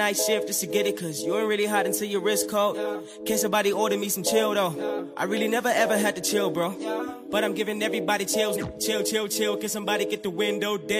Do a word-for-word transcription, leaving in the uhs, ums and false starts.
night shift just to get it, cause you ain't really hot until your wrist cold. Can somebody order me some chill though? I really never ever had to chill, bro. But I'm giving everybody chills. Chill, chill, chill. Can somebody get the window down?